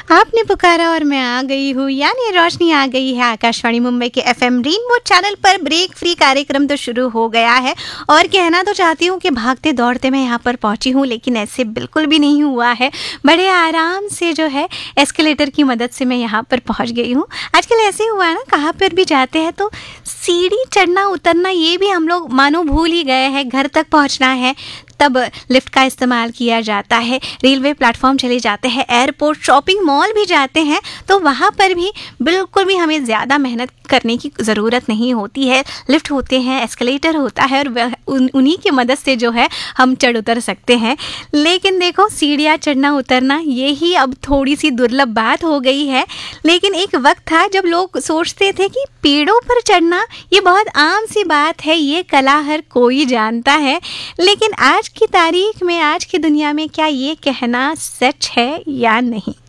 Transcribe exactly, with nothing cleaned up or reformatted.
आपने पुकारा और मैं आ गई हूँ, यानी रोशनी आ गई है। आकाशवाणी मुंबई के एफएम रेनबो चैनल पर ब्रेक फ्री कार्यक्रम तो शुरू हो गया है और कहना तो चाहती हूँ कि भागते दौड़ते मैं यहाँ पर पहुँची हूँ, लेकिन ऐसे बिल्कुल भी नहीं हुआ है। बड़े आराम से जो है एस्केलेटर की मदद से मैं यहाँ पर पहुँच गई हूँ। आजकल ऐसे हुआ है ना, कहाँ पर भी जाते हैं तो सीढ़ी चढ़ना उतरना ये भी हम लोग मानो भूल ही गए हैं। घर तक पहुँचना है तब लिफ्ट का इस्तेमाल किया जाता है, रेलवे प्लेटफॉर्म चले जाते हैं, एयरपोर्ट, शॉपिंग मॉल भी जाते हैं तो वहाँ पर भी बिल्कुल भी हमें ज़्यादा मेहनत करने की ज़रूरत नहीं होती है। लिफ्ट होते हैं, एस्केलेटर होता है और उन, उन्हीं की मदद से जो है हम चढ़ उतर सकते हैं। लेकिन देखो, सीढ़ियाँ चढ़ना उतरना ये ही अब थोड़ी सी दुर्लभ बात हो गई है। लेकिन एक वक्त था जब लोग सोचते थे कि पेड़ों पर चढ़ना ये बहुत आम सी बात है, ये कला हर कोई जानता है। लेकिन आज की तारीख में, आज की दुनिया में क्या ये कहना सच है या नहीं?